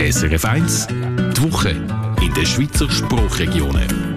SRF 1, die Woche in den Schweizer Sprachregionen.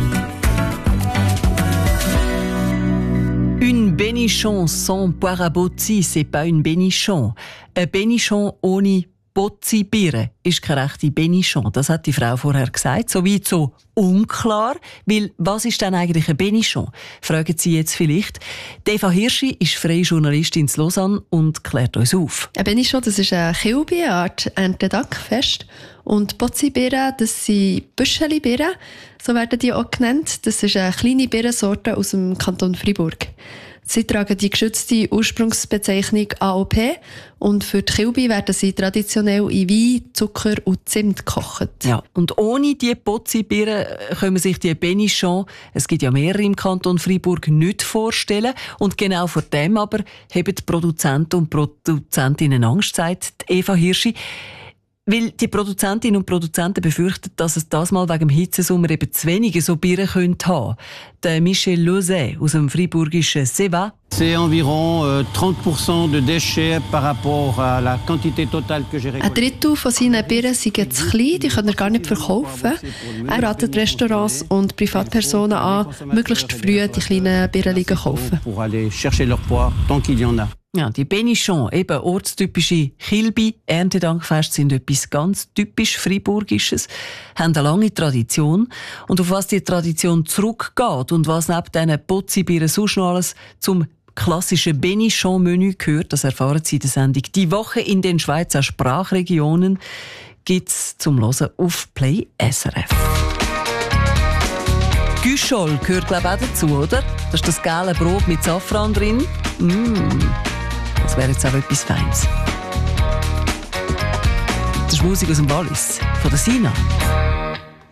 Une bénichon sans poire à bozzi, c'est pas une bénichon. Ein Bénichon ohne Bozzi-Birne ist keine rechte Bénichon. Das hat die Frau vorher gesagt. So weit so unklar. Weil, was ist denn eigentlich ein Bénichon? Fragen Sie jetzt vielleicht. Eva Hirschi ist freie Journalistin in Lausanne und klärt uns auf. Ein Bénichon, das ist eine Kilbe, eine Art Erntedankfest. Und Bozzi-Birnen, das sind Büscheli-Birnen, so werden die auch genannt. Das ist eine kleine Birnensorte aus dem Kanton Freiburg. Sie tragen die geschützte Ursprungsbezeichnung AOP und für die Kilbe werden sie traditionell in Wein, Zucker und Zimt gekocht. Ja, und ohne die Bozzi-Birnen können wir sich die Bénichon, es gibt ja mehrere im Kanton Freiburg, nicht vorstellen. Und genau vor dem aber haben die Produzenten und Produzentinnen Angst, sagt Eva Hirschi. Weil die Produzentinnen und Produzenten befürchten, dass es das mal wegen dem Hitzesommer eben zu wenige so Birnen haben könnte. Der Michel Lozet aus dem freiburgischen Seva. C'est environ 30% de déchets par rapport à la quantité totale que j'ai récoltée. Ein Drittel von seinen Birnen sind zu klein, die können er gar nicht verkaufen. Er ratet Restaurants und Privatpersonen an, möglichst früh die kleinen Birnen zu kaufen. Pour aller chercher leur poids tant qu'il y en a. Ja, die Bénichon, eben ortstypische Kilbe, Erntedankfest, sind etwas ganz typisch Freiburgisches, haben eine lange Tradition. Und auf was die Tradition zurückgeht und was neben diesen Bozzi-Birnen sonst noch alles zum klassischen Bénichon-Menü gehört, das erfahren Sie in der Sendung «Die Woche in den Schweizer Sprachregionen» gibt's zum Hören auf Play SRF. Güschol gehört, glaube ich, auch dazu, oder? Das ist das gelbe Brot mit Safran drin. Das wäre jetzt auch etwas Feines. Das ist Musik aus dem Wallis, von der Sina.